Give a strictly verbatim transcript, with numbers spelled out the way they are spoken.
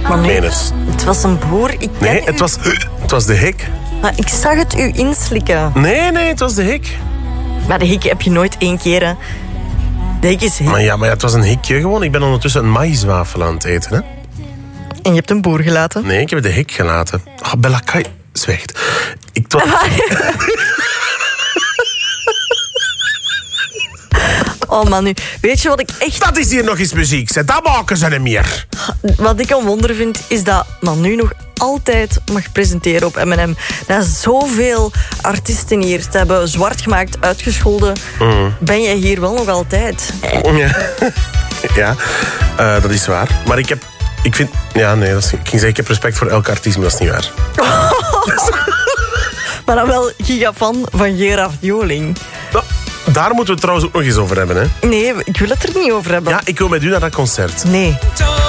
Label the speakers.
Speaker 1: Maar nee,
Speaker 2: Nee, dat is...
Speaker 1: het was een boer. Ik ken
Speaker 2: Nee,
Speaker 1: u.
Speaker 2: het was, het was de hik.
Speaker 1: Maar ik zag het u inslikken.
Speaker 2: Nee, nee, het was de hik.
Speaker 1: Maar de hik heb je nooit één keer, hè. De hik is hik.
Speaker 2: Maar ja, maar ja, het was een hikje gewoon. Ik ben ondertussen een maïswafel aan het eten, hè.
Speaker 1: En je hebt een boer gelaten.
Speaker 2: Nee, ik heb de hik gelaten. Oh, Bella, Kai... Zwijgt. Ik was...
Speaker 1: Oh man, nu. Weet je wat ik echt...
Speaker 2: Dat is hier nog eens muziek, zeg. Dat maken ze niet meer.
Speaker 1: Wat ik een wonder vind, is dat Manu nog altijd mag presenteren op M en M. Dat zoveel artiesten hier te hebben zwart gemaakt, uitgescholden.
Speaker 2: Mm.
Speaker 1: Ben jij hier wel nog altijd?
Speaker 2: Ja, ja uh, dat is waar. Maar ik heb... Ik vind... Ja, nee, dat is, ik ging zeggen, ik heb respect voor elke artiest, maar dat is niet waar.
Speaker 1: Maar dan wel gigafan van Gerard Joling.
Speaker 2: Nou, daar moeten we het trouwens ook nog eens over hebben, hè.
Speaker 1: Nee, ik wil het er niet over hebben.
Speaker 2: Ja, ik wil met u naar dat concert.
Speaker 1: Nee.